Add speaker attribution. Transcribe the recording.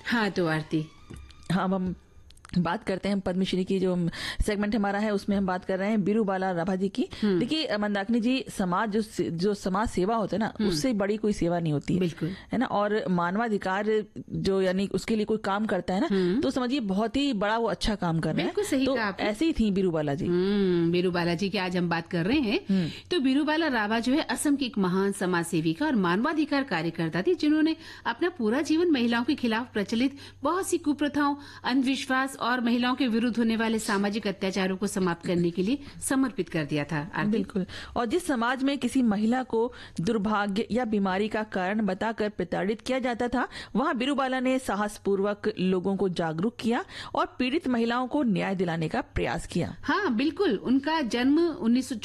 Speaker 1: हाँ, तो आरती।
Speaker 2: हाँ, अब हम बात करते हैं पद्मश्री की जो सेगमेंट हमारा है, उसमें हम बात कर रहे हैं बीरूबाला राभा जी की। देखिए मंदाकिनी जी, समाज जो समाज सेवा होता है ना, उससे बड़ी कोई सेवा नहीं होती है,
Speaker 1: बिल्कुल।
Speaker 2: है ना। और मानवाधिकार जो यानी उसके लिए कोई काम करता है ना, तो समझिए बहुत ही बड़ा वो अच्छा काम कर रहे हैं।
Speaker 1: बिल्कुल सही
Speaker 2: तो
Speaker 1: कहा आपने।
Speaker 2: ऐसी ही थी बीरूबाला जी।
Speaker 1: बीरूबाला जी की आज हम बात कर रहे हैं। तो बीरूबाला राभा जो है असम की एक महान समाज सेविका और मानवाधिकार कार्यकर्ता थी, जिन्होंने अपना पूरा जीवन महिलाओं के खिलाफ प्रचलित बहुत सी कुप्रथाओं, अंधविश्वास और महिलाओं के विरुद्ध होने वाले सामाजिक अत्याचारों को समाप्त करने के लिए समर्पित कर दिया था।
Speaker 2: बिल्कुल। और जिस समाज में किसी महिला को दुर्भाग्य या बीमारी का कारण बताकर प्रताड़ित किया जाता था, वहां बीरूबाला ने साहसपूर्वक लोगों को जागरूक किया और पीड़ित महिलाओं को न्याय दिलाने का प्रयास किया।
Speaker 1: हाँ, बिल्कुल। उनका जन्म